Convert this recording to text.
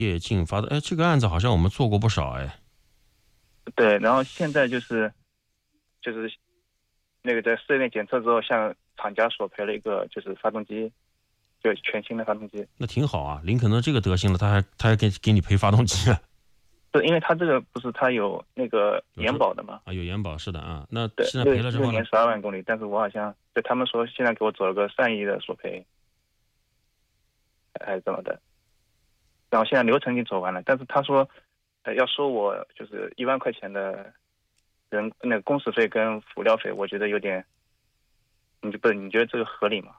液进发动，哎，这个案子好像我们做过不少，哎。 对，然后现在就是那个在4S店检测之后，向厂家索赔了一个就是发动机，就全新的发动机。 那挺好啊。林肯都这个德行了，他还给你赔发动机啊？ 对，因为他这个不是他有那个有车延保的嘛。 啊，有延保是的啊。那对， 现在六赔了之后呢？ 六年12万公里，但是我好像对他们说现在给我走了个3亿的索赔，还是怎么的。然后现在流程已经走完了，但是他说，要收我就是1万块钱的那个工时费跟辅料费，我觉得有点，你觉得这个合理吗？